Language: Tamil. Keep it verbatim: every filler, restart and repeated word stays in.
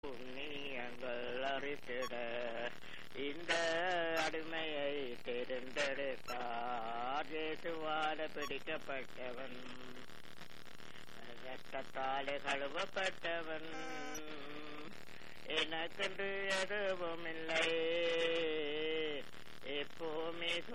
புண்ணியங்கள் அறித்திட இந்த அடிமையை தேர்ந்தெடுத்தார். இயேசுவால பிடிக்கப்பட்டவன், ரத்தத்தாலே கழுவப்பட்டவன், எனக்கென்று எதுவும் இல்லை, எப்போவுமே